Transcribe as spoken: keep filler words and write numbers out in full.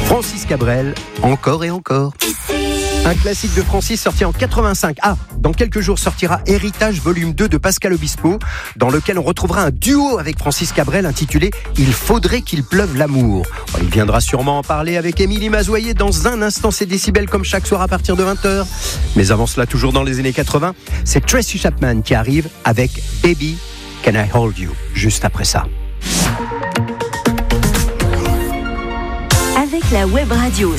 Francis Cabrel, encore et encore. Un classique de Francis sorti en quatre-vingt-cinq. Ah, dans quelques jours sortira Héritage volume deux de Pascal Obispo, dans lequel on retrouvera un duo avec Francis Cabrel intitulé « Il faudrait qu'il pleuve l'amour ». Il viendra sûrement en parler avec Émilie Mazoyer dans un instant, c'est Décibel comme chaque soir à partir de vingt heures. Mais avant cela, toujours dans les années quatre-vingts, c'est Tracy Chapman qui arrive avec « Baby, Can I Hold You » juste après ça. Avec la web radio